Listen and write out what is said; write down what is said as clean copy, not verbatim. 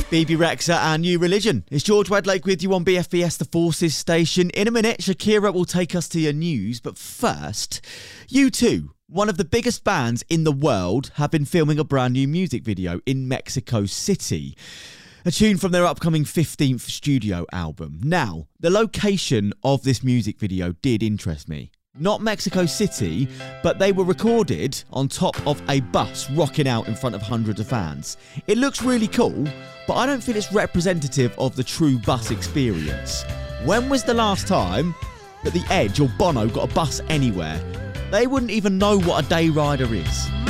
Bebe Rexha and New Religion. It's George Wedlake with you on BFBS The Forces station. In a minute, Shakira will take us to your news, but first, U2, one of the biggest bands in the world, have been filming a brand new music video in Mexico City. A tune from their upcoming 15th studio album. Now, the location of this music video did interest me. Not Mexico City, but they were recorded on top of a bus rocking out in front of hundreds of fans. It looks really cool, but I don't feel it's representative of the true bus experience. When was the last time that The Edge or Bono got a bus anywhere? They wouldn't even know what a day rider is.